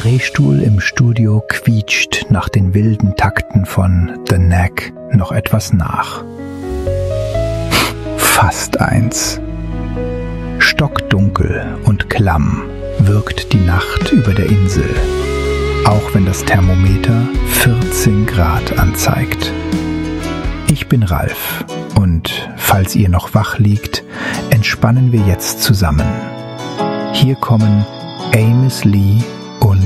Drehstuhl im Studio quietscht nach den wilden Takten von The Knack noch etwas nach. Fast eins. Stockdunkel und klamm wirkt die Nacht über der Insel, auch wenn das Thermometer 14 Grad anzeigt. Ich bin Ralf und falls ihr noch wach liegt, entspannen wir jetzt zusammen. Hier kommen Amos Lee